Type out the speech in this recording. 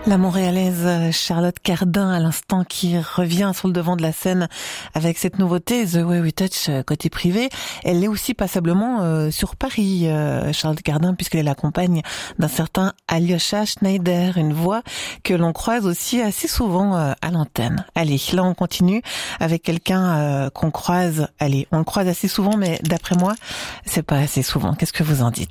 La Montréalaise Charlotte Cardin à l'instant qui revient sur le devant de la scène avec cette nouveauté The Way We Touch côté privé. Elle est aussi passablement sur Paris, Charlotte Cardin, puisqu'elle est la compagne d'un certain Alyosha Schneider, une voix que l'on croise aussi assez souvent à l'antenne. Allez, là on continue avec quelqu'un qu'on croise, on le croise assez souvent, mais d'après moi, c'est pas assez souvent. Qu'est-ce que vous en dites ?